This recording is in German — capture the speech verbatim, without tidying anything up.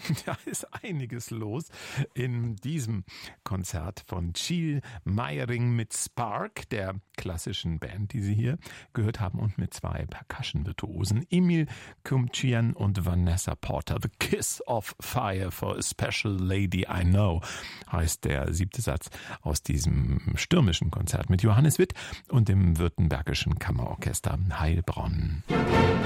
Da ist einiges los in diesem Konzert von Chiel Meyering mit Spark, der klassischen Band, die Sie hier gehört haben, und mit zwei Percussion-Virtuosen, Emil Kumchian und Vanessa Porter. The Kiss of Fire for a Special Lady I Know heißt der siebte Satz aus diesem stürmischen Konzert mit Johannes Witt und dem Württembergischen Kammerorchester Heilbronn.